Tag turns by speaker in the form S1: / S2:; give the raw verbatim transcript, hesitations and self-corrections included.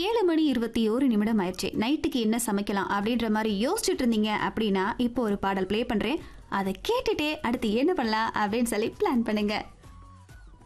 S1: ஏழு மணி இருபத்தி ஒரு நிமிடம் ஆயிடுச்சு. நைட்டுக்கு என்ன சமைக்கலாம் அப்படின்ற மாதிரி யோசிச்சுட்டு இருந்தீங்க அப்படின்னா இப்போ ஒரு பாடல் ப்ளே பண்றேன். அதை கேட்டுட்டே அடுத்து என்ன பண்ணலாம் அப்படின்னு சொல்லி பிளான் பண்ணுங்க.